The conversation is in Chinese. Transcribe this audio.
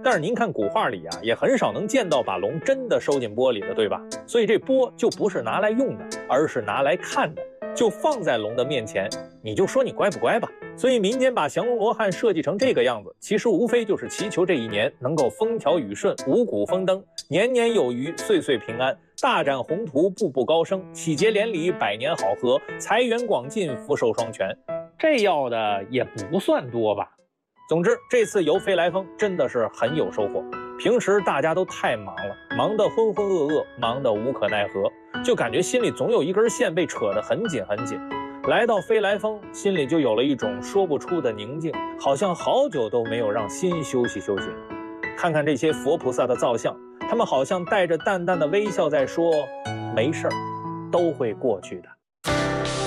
但是您看古画里啊，也很少能见到把龙真的收进钵里的，对吧？所以这钵就不是拿来用的，而是拿来看的，就放在龙的面前，你就说你乖不乖吧。所以民间把降龙罗汉设计成这个样子，其实无非就是祈求这一年能够风调雨顺，五谷丰登，年年有余，岁岁平安，大展宏图，步步高升，喜结连理，百年好合，财源广进，福寿双全。这要的也不算多吧。总之，这次游飞来峰真的是很有收获。平时大家都太忙了，忙得浑浑噩噩，忙得无可奈何，就感觉心里总有一根线被扯得很紧很紧。来到飞来峰，心里就有了一种说不出的宁静，好像好久都没有让心休息休息了。看看这些佛菩萨的造像，他们好像带着淡淡的微笑在说：没事儿，都会过去的。